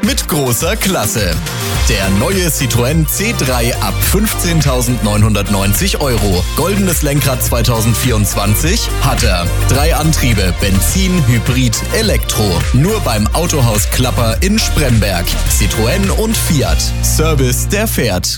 mit großer Klasse. Der neue Citroën C3 ab 15.990 €. Goldenes Lenkrad 2024 hat er. 3 Antriebe, Benzin, Hybrid, Elektro. Nur beim Autohaus Klapper in Spremberg. Citroën und Fiat. Service, der fährt.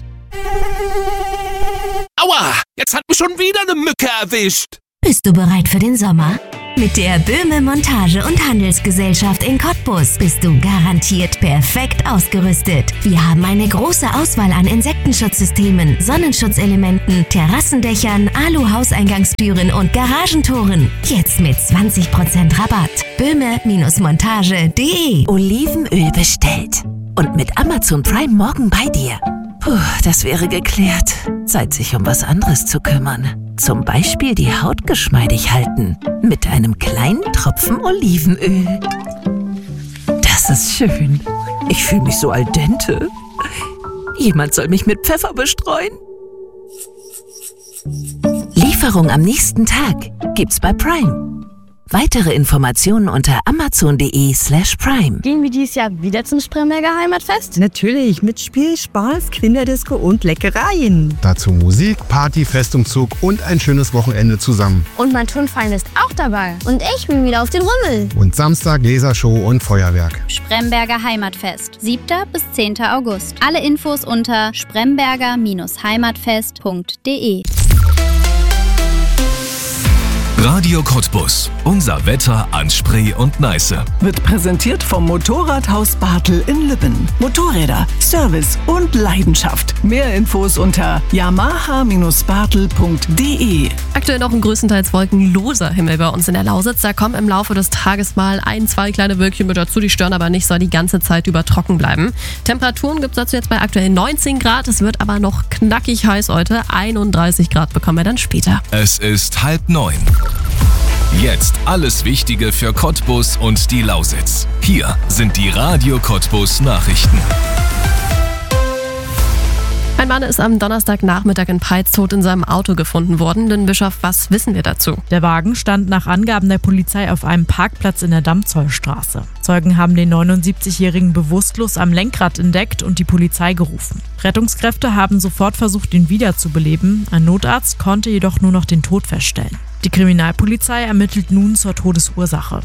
Aua, jetzt hat mich schon wieder eine Mücke erwischt. Bist du bereit für den Sommer? Mit der Böhme Montage- und Handelsgesellschaft in Cottbus bist du garantiert perfekt ausgerüstet. Wir haben eine große Auswahl an Insektenschutzsystemen, Sonnenschutzelementen, Terrassendächern, Alu-Hauseingangstüren und Garagentoren. Jetzt mit 20% Rabatt. Böhme-montage.de. Olivenöl bestellt. Und mit Amazon Prime morgen bei dir. Puh, das wäre geklärt. Zeit, sich um was anderes zu kümmern. Zum Beispiel die Haut geschmeidig halten. Mit einem kleinen Tropfen Olivenöl. Das ist schön. Ich fühle mich so al dente. Jemand soll mich mit Pfeffer bestreuen. Lieferung am nächsten Tag gibt's bei Prime. Weitere Informationen unter amazon.de/prime. Gehen wir dieses Jahr wieder zum Spremberger Heimatfest? Natürlich, mit Spiel, Spaß, Kinderdisco und Leckereien. Dazu Musik, Party, Festumzug und ein schönes Wochenende zusammen. Und mein Turnverein ist auch dabei. Und ich bin wieder auf den Rummel. Und Samstag Lasershow und Feuerwerk. Spremberger Heimatfest, 7. bis 10. August. Alle Infos unter spremberger-heimatfest.de. Radio Cottbus. Unser Wetter an Spree und Neiße. Wird präsentiert vom Motorradhaus Bartel in Lübben. Motorräder, Service und Leidenschaft. Mehr Infos unter yamaha-bartel.de. Aktuell noch ein größtenteils wolkenloser Himmel bei uns in der Lausitz. Da kommen im Laufe des Tages mal 1-2 kleine Wölkchen mit dazu. Die stören aber nicht, soll die ganze Zeit über trocken bleiben. Temperaturen gibt es dazu jetzt bei aktuell 19 Grad. Es wird aber noch knackig heiß heute. 31 Grad bekommen wir dann später. Es ist 8:30. Jetzt alles Wichtige für Cottbus und die Lausitz. Hier sind die Radio Cottbus Nachrichten. Ein Mann ist am Donnerstagnachmittag in Peitz tot in seinem Auto gefunden worden. Denn Bischof, was wissen wir dazu? Der Wagen stand nach Angaben der Polizei auf einem Parkplatz in der Dammzollstraße. Zeugen haben den 79-Jährigen bewusstlos am Lenkrad entdeckt und die Polizei gerufen. Rettungskräfte haben sofort versucht, ihn wiederzubeleben. Ein Notarzt konnte jedoch nur noch den Tod feststellen. Die Kriminalpolizei ermittelt nun zur Todesursache.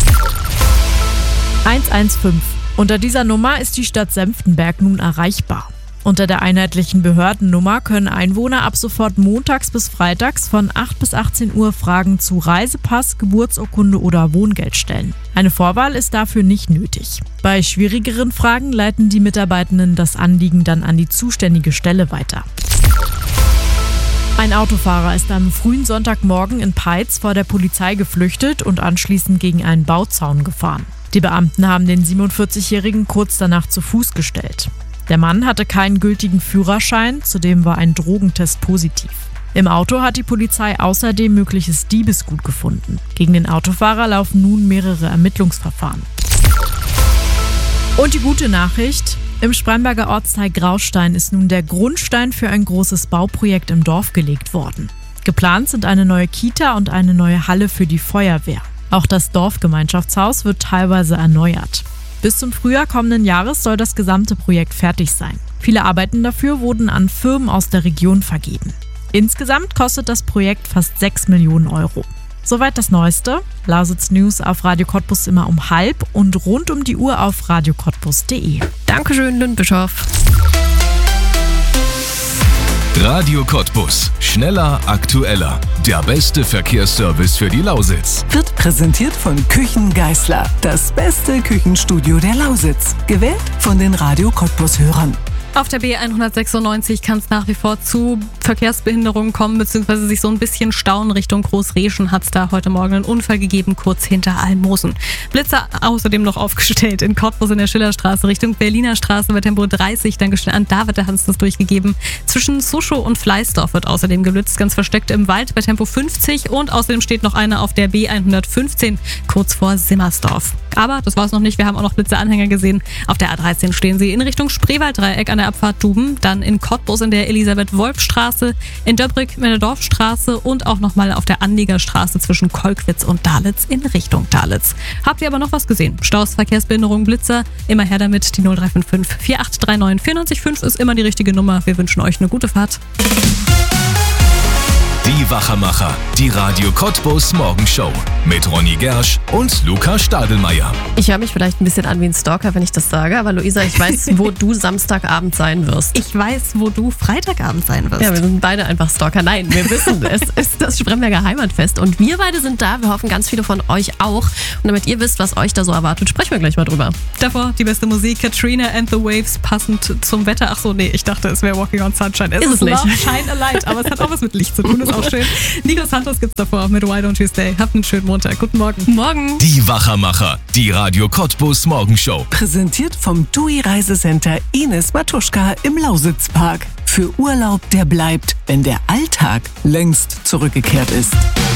115. Unter dieser Nummer ist die Stadt Senftenberg nun erreichbar. Unter der einheitlichen Behördennummer können Einwohner ab sofort montags bis freitags von 8 bis 18 Uhr Fragen zu Reisepass, Geburtsurkunde oder Wohngeld stellen. Eine Vorwahl ist dafür nicht nötig. Bei schwierigeren Fragen leiten die Mitarbeitenden das Anliegen dann an die zuständige Stelle weiter. Ein Autofahrer ist am frühen Sonntagmorgen in Peitz vor der Polizei geflüchtet und anschließend gegen einen Bauzaun gefahren. Die Beamten haben den 47-Jährigen kurz danach zu Fuß gestellt. Der Mann hatte keinen gültigen Führerschein, zudem war ein Drogentest positiv. Im Auto hat die Polizei außerdem mögliches Diebesgut gefunden. Gegen den Autofahrer laufen nun mehrere Ermittlungsverfahren. Und die gute Nachricht: Im Spremberger Ortsteil Graustein ist nun der Grundstein für ein großes Bauprojekt im Dorf gelegt worden. Geplant sind eine neue Kita und eine neue Halle für die Feuerwehr. Auch das Dorfgemeinschaftshaus wird teilweise erneuert. Bis zum Frühjahr kommenden Jahres soll das gesamte Projekt fertig sein. Viele Arbeiten dafür wurden an Firmen aus der Region vergeben. Insgesamt kostet das Projekt fast 6 Millionen Euro. Soweit das Neueste. Lausitz News auf Radio Cottbus immer um 12:30 und rund um die Uhr auf radiocottbus.de. Dankeschön, Lünd-Bischof. Radio Cottbus. Schneller, aktueller. Der beste Verkehrsservice für die Lausitz. Wird präsentiert von Küchen Geißler. Das beste Küchenstudio der Lausitz. Gewählt von den Radio Cottbus-Hörern. Auf der B196 kann es nach wie vor zu Verkehrsbehinderungen kommen, beziehungsweise sich so ein bisschen stauen. Richtung Großreschen hat es da heute Morgen einen Unfall gegeben, kurz hinter Almosen. Blitzer außerdem noch aufgestellt in Cottbus in der Schillerstraße Richtung Berliner Straße bei Tempo 30. Dankeschön an David, der hat uns das durchgegeben. Zwischen Suschow und Fleißdorf wird außerdem geblitzt, ganz versteckt im Wald bei Tempo 50. Und außerdem steht noch einer auf der B115 kurz vor Simmersdorf. Aber das war es noch nicht, wir haben auch noch Blitzeranhänger gesehen. Auf der A13 stehen sie in Richtung Spreewalddreieck an der Abfahrt Duben, dann in Cottbus in der Elisabeth-Wolf-Straße Straße, in Döbrick in der Dorfstraße und auch nochmal auf der Anliegerstraße zwischen Kolkwitz und Dalitz in Richtung Dalitz. Habt ihr aber noch was gesehen? Staus, Verkehrsbehinderung, Blitzer? Immer her damit. Die 0355 4839 94 ist immer die richtige Nummer. Wir wünschen euch eine gute Fahrt. Die Wachermacher, die Radio Cottbus Morgenshow mit Ronny Gersch und Luca Stadelmeier. Ich höre mich vielleicht ein bisschen an wie ein Stalker, wenn ich das sage, aber Luisa, ich weiß, wo du Samstagabend sein wirst. Ich weiß, wo du Freitagabend sein wirst. Ja, wir sind beide einfach Stalker. Nein, wir wissen, es ist das Spremberger Heimatfest und wir beide sind da. Wir hoffen, ganz viele von euch auch. Und damit ihr wisst, was euch da so erwartet, sprechen wir gleich mal drüber. Davor die beste Musik, Katrina and the Waves, passend zum Wetter. Ach so, nee, ich dachte, es wäre Walking on Sunshine. Ist es nicht. Love, Shine a Light, aber es hat auch was mit Licht zu tun, ist auch schön. Nico Santos gibt's davor mit Why Don't You Stay. Habt einen schönen Montag. Guten Morgen. Morgen. Die Wachermacher, die Radio Cottbus Morgenshow. Präsentiert vom TUI Reisecenter Ines Matuschka im Lausitzpark. Für Urlaub, der bleibt, wenn der Alltag längst zurückgekehrt ist.